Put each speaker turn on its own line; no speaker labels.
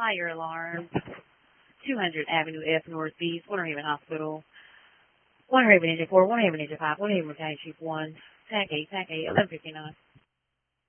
fire alarm. 200 Avenue F Northeast, Winter Haven Hospital. Winter Haven Engine 4, Winter Haven Engine 5, Winter Haven Mechanic Chief 1, TAC 8, 1159.